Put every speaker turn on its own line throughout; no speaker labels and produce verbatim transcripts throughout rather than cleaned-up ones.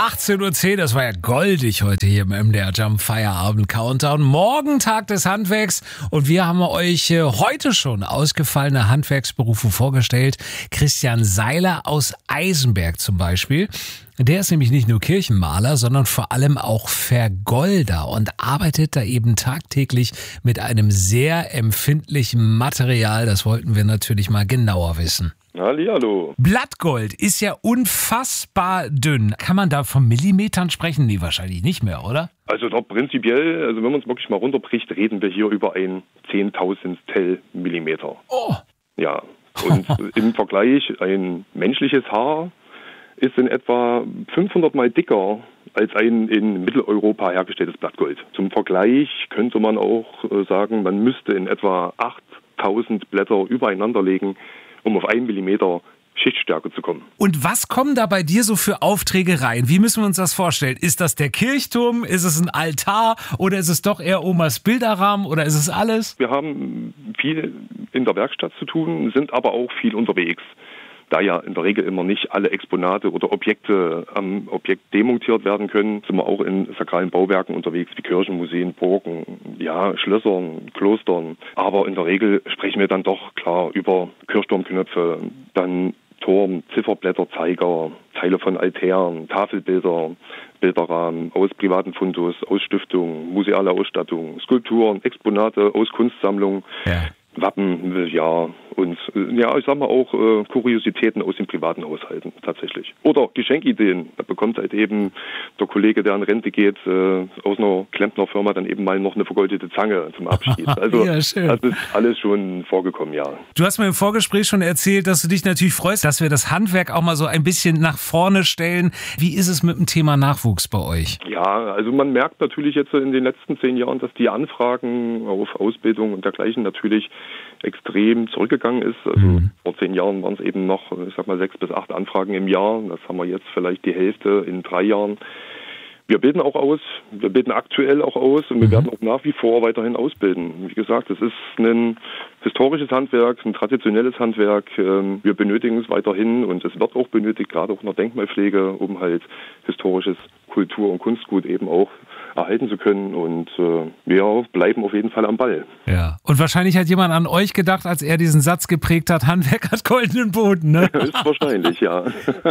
achtzehn Uhr zehn, das war ja goldig heute hier im M D R Jump Feierabend Countdown. Morgen Tag des Handwerks und wir haben euch heute schon ausgefallene Handwerksberufe vorgestellt. Christian Seiler aus Eisenberg zum Beispiel. Der ist nämlich nicht nur Kirchenmaler, sondern vor allem auch Vergolder und arbeitet da eben tagtäglich mit einem sehr empfindlichen Material. Das wollten wir natürlich mal genauer wissen.
Hallihallo.
Blattgold ist ja unfassbar dünn. Kann man da von Millimetern sprechen? Nee, wahrscheinlich nicht mehr, oder?
Also doch prinzipiell, also wenn man es wirklich mal runterbricht, reden wir hier über ein Zehntausendstel Millimeter.
Oh.
Ja, und im Vergleich ein menschliches Haar ist in etwa fünfhundert Mal dicker als ein in Mitteleuropa hergestelltes Blattgold. Zum Vergleich könnte man auch sagen, man müsste in etwa achttausend Blätter übereinander legen, um auf einen Millimeter Schichtstärke zu kommen.
Und was kommen da bei dir so für Aufträge rein? Wie müssen wir uns das vorstellen? Ist das der Kirchturm? Ist es ein Altar? Oder ist es doch eher Omas Bilderrahmen? Oder ist es alles?
Wir haben viel in der Werkstatt zu tun, sind aber auch viel unterwegs. Da ja in der Regel immer nicht alle Exponate oder Objekte am Objekt demontiert werden können, sind wir auch in sakralen Bauwerken unterwegs, wie Kirchen, Museen, Burgen, ja, Schlössern, Klostern. Aber in der Regel sprechen wir dann doch klar über Kirchturmknöpfe, dann Turm, Zifferblätter, Zeiger, Teile von Altären, Tafelbilder, Bilderrahmen aus privaten Fundus, aus Stiftungen, museale Ausstattung, Skulpturen, Exponate aus Kunstsammlungen. Ja. Wappen, ja, und ja, ich sag mal auch äh, Kuriositäten aus den privaten Haushalten tatsächlich. Oder Geschenkideen. Da bekommt halt eben der Kollege, der in Rente geht, äh, aus einer Klempnerfirma dann eben mal noch eine vergoldete Zange zum Abschied. Also
ja, schön.
Das ist alles schon vorgekommen, ja.
Du hast mir im Vorgespräch schon erzählt, dass du dich natürlich freust, dass wir das Handwerk auch mal so ein bisschen nach vorne stellen. Wie ist es mit dem Thema Nachwuchs bei euch?
Ja, also man merkt natürlich jetzt in den letzten zehn Jahren, dass die Anfragen auf Ausbildung und dergleichen natürlich extrem zurückgegangen ist. Also mhm. vor zehn Jahren waren es eben noch, ich sag mal, sechs bis acht Anfragen im Jahr. Das haben wir jetzt vielleicht die Hälfte in drei Jahren. Wir bilden auch aus, wir bilden aktuell auch aus und wir mhm. werden auch nach wie vor weiterhin ausbilden. Wie gesagt, es ist ein historisches Handwerk, ein traditionelles Handwerk. Wir benötigen es weiterhin und es wird auch benötigt, gerade auch in der Denkmalpflege, um halt historisches Kultur- und Kunstgut eben auch erhalten zu können, und äh, wir bleiben auf jeden Fall am Ball.
Ja, und wahrscheinlich hat jemand an euch gedacht, als er diesen Satz geprägt hat, Handwerk hat goldenen Boden, ne?
Ist wahrscheinlich, ja.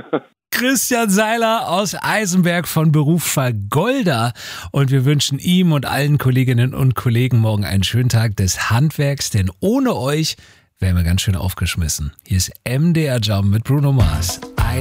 Christian Seiler aus Eisenberg, von Beruf Vergolder, und wir wünschen ihm und allen Kolleginnen und Kollegen morgen einen schönen Tag des Handwerks, denn ohne euch wären wir ganz schön aufgeschmissen. Hier ist M D R Jump mit Bruno Mars.